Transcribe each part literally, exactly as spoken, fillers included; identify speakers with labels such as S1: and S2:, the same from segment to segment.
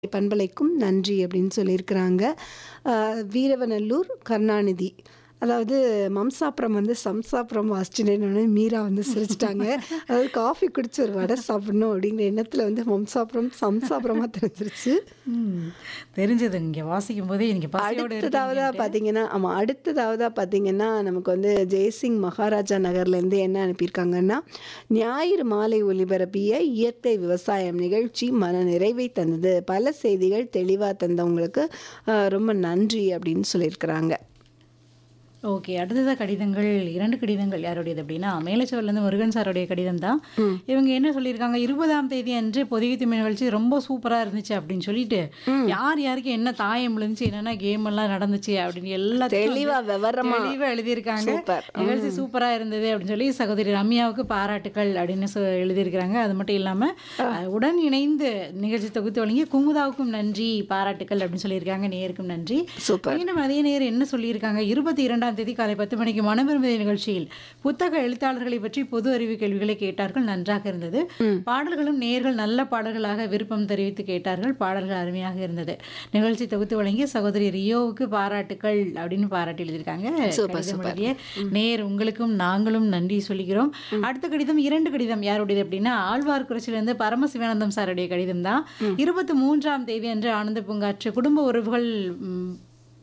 S1: பண்பலைக்கும் நன்றி அப்படின்னு சொல்லியிருக்கிறாங்க. அ வீரவநல்லூர் கருணாநிதி. அதாவது மம்சாப்புரம் வந்து சம்சாப்புரம் வாசிச்சுட்டேன்னோடனே மீரா வந்து சிரிச்சிட்டாங்க. அதாவது காஃபி குடிச்சு ஒரு வடை சாப்பிடணும் அப்படிங்கிற எண்ணத்துல வந்து மம்சாப்புரம் சம்சாப்புரமா தெரிஞ்சிருச்சு.
S2: ம். தெரிஞ்சது நீங்க வாசிக்கும் போதே நீங்க பசியோட
S1: அடுத்ததாவதா
S2: இருக்கீங்கன்ட்டு.
S1: பார்த்தீங்கன்னா ஆமா அடுத்ததாவதா பார்த்தீங்கன்னா நமக்கு வந்து ஜெயசிங் மகாராஜா நகர்லேருந்து என்ன அனுப்பியிருக்காங்கன்னா, ஞாயிறு மாலை ஒலிபரப்பிய இயற்கை விவசாயம் நிகழ்ச்சி மன நிறைவை தந்தது. பல செய்திகள் தெளிவா தந்தவங்களுக்கு அ ரொம்ப நன்றி அப்படின்னு சொல்லியிருக்கிறாங்க.
S2: ஓகே. அடுத்ததா கடிதங்கள் இரண்டு கடிதங்கள் யாருடையது அப்படின்னா, மேலச்செவர்லேருந்து முருகன் சாருடைய கடிதம் தான்.
S1: ம்.
S2: இவங்க என்ன சொல்லியிருக்காங்க, இருபதாம் தேதி அன்று பொதிகை தும்மி நிகழ்ச்சி ரொம்ப சூப்பரா இருந்துச்சு அப்படின்னு சொல்லிட்டு,
S1: ம்.
S2: யார் யாருக்கு என்ன தாயம் விழுந்துச்சு, என்னென்ன கேம் எல்லாம் நடந்துச்சு அப்படின்னு எல்லாத்தையும்
S1: தெளிவா
S2: வந்து
S1: விவரமா
S2: தெளிவா எழுதியிருக்காங்க.
S1: சூப்பர்.
S2: நிகழ்ச்சி
S1: ம்.
S2: சூப்பரா இருந்தது அப்படின்னு சொல்லி சகோதரி ரம்யாவுக்கு பாராட்டுக்கள் அப்படின்னு சொ எழுதியிருக்கிறாங்க. அது மட்டும் இல்லாம அஹ், உடன் இணைந்து நிகழ்ச்சி தொகுத்து வழங்கிய குமுதாவுக்கும் நன்றி, பாராட்டுக்கள் அப்படின்னு சொல்லியிருக்காங்க. நேருக்கும் நன்றி.
S1: சூப்பர்.
S2: மீண்டும் அதே நேர் என்ன சொல்லியிருக்காங்க, இருபத்தி இரண்டாம் தேதி காலை பத்து மணிக்கு மனவிரும்புதை நிகழ்ச்சியில் புத்தக எழுத்தாளர்களை பற்றி பொது அறிவு கேள்விகளை கேட்டார்கள். நன்றாக இருந்தது.
S1: ம்.
S2: பாடல்களும் நேர்கள் நல்ல பாடல்களாக விருப்பம் தெரிவித்து கேட்டார்கள். பாடல்கள் அருமையாக இருந்தது. நிகழ்ச்சி தொகுத்து வழங்கிய சகோதரி ரியோவுக்கு பாராட்டுக்கள் அப்படின்னு பாராட்டி எழுதியிருக்காங்க.
S1: சூப்பர்
S2: கடிதம்
S1: சூப்பர்.
S2: எழுதிய நேர் உங்களுக்கும் நாங்களும் நன்றி சொல்லிக்கிறோம். அடுத்த கடிதம் இரண்டு கடிதம் யாருடையது அப்படின்னா, ஆழ்வார்குறிச்சியிலிருந்து பரமசிவானந்தம் சாருடைய கடிதம் தான். இருபத்தி மூன்றாம் தேதி அன்று ஆனந்த பூங்காற்று குடும்ப உறவுகள் ம்,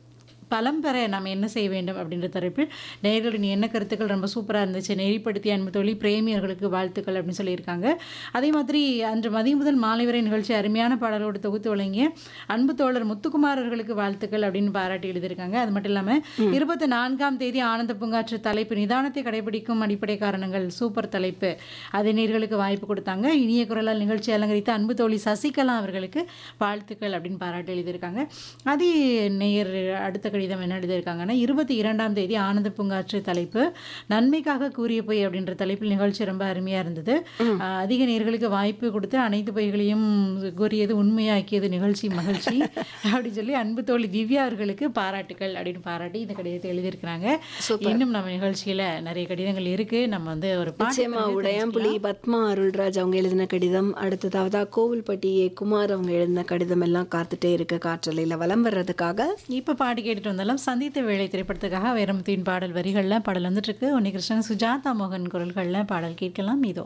S2: பலம் பெற நம்ம என்ன செய்ய வேண்டும் அப்படின்ற தலைப்பில் நேயர்களின் என்ன கருத்துக்கள் ரொம்ப சூப்பராக இருந்துச்சு. நெறிப்படுத்திய அன்பு தோழி பிரேமியர்களுக்கு வாழ்த்துக்கள் அப்படின்னு சொல்லியிருக்காங்க. அதே மாதிரி அன்று மதியம் முதல் மாலை வரை நிகழ்ச்சி அருமையான பாடலோடு தொகுத்து வழங்கிய அன்பு தோழர் முத்துக்குமார் அவர்களுக்கு வாழ்த்துக்கள் அப்படின்னு பாராட்டி எழுதியிருக்காங்க. அது மட்டும் இல்லாமல் இருபத்தி நான்காம் தேதி ஆனந்த பூங்காற்று தலைப்பு நிதானத்தை கடைபிடிக்கும் அடிப்படை காரணங்கள் சூப்பர் தலைப்பு. அதை நேயர்களுக்கு வாய்ப்பு கொடுத்தாங்க. இனிய குரலால் நிகழ்ச்சி அலங்கரித்த அன்பு தோழி சசிகலா அவர்களுக்கு வாழ்த்துக்கள் அப்படின்னு பாராட்டி எழுதியிருக்காங்க. அதே நேயர் அடுத்த கடிதம் என்ன எழுதியிருக்காங்கன்னா, இருபத்தி இரண்டாம் தேதி ஆனந்த பூங்காற்று தலைப்பு நன்மைக்காக கூறிய பொய் அப்படின்ற தலைப்பில் நிகழ்ச்சி ரொம்ப அருமையா இருந்தது. அஹ், அதிக நேயர்களுக்கு வாய்ப்பு கொடுத்து அனைத்து பொய்களையும் கூறியது உண்மையாக்கியது நிகழ்ச்சி மகிழ்ச்சி அப்படின்னு சொல்லி அன்பு தோழி திவ்யா அவர்களுக்கு பாராட்டுக்கள் அப்படின்னு பாராட்டி இந்த கடிதத்தை எழுதியிருக்கிறாங்க.
S1: சூப்பர்.
S2: இன்னும் நம்ம நிகழ்ச்சியில நிறைய கடிதங்கள் இருக்கு. நம்ம வந்து ஒரு பாட்டு
S1: நிச்சயமா
S2: பிறகு
S1: உடையாம்புலி
S2: தெரிஞ்சுக்கலாம்.
S1: பத்மா அருள்ராஜ் அவங்க எழுதின கடிதம், அடுத்ததாவதா கோவில்பட்டி ஏ. குமார் அவங்க எழுதின கடிதம் எல்லாம் காத்துட்டே இருக்கு காற்றலையில வலம் வர்றதுக்காக.
S2: இப்ப பாட்டு கேட்டுட்டு வந்தாலும் சந்தித்த வேளை திரைப்படத்துக்காக வைரமுத்துவின் பாடல் வரிகள்ல பாடல் வந்துட்டு இருக்கு. உன்னிகிருஷ்ணன் சுஜாதா மோகன் குரல்கள்ல பாடல் கேட்கலாம். இதோ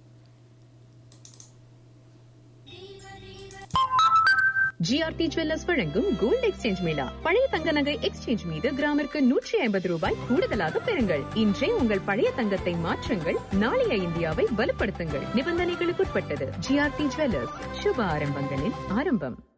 S3: ஜிஆர்டி ஜுவல்லர்ஸ் வழங்கும் கோல்ட் எக்ஸ்சேஞ்ச் மேளா. பழைய தங்க நகை எக்ஸ்சேஞ்ச் மீது கிராமிற்கு நூற்றி ஐம்பது ரூபாய் கூடுதலாக பெறுங்கள். இன்றே உங்கள் பழைய தங்கத்தை மாற்றுங்கள். நாளைய இந்தியாவை வலுப்படுத்துங்கள். நிபந்தனைகளுக்குட்பட்டது. ஜிஆர்டி ஜுவல்லர்ஸ், சுப ஆரம்பங்களின் ஆரம்பம்.